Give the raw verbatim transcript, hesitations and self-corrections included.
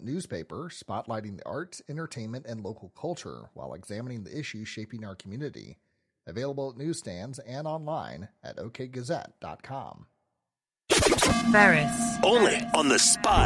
newspaper spotlighting the arts, entertainment, and local culture while examining the issues shaping our community. Available at newsstands and online at o k gazette dot com. Ferris. Only on the Spot.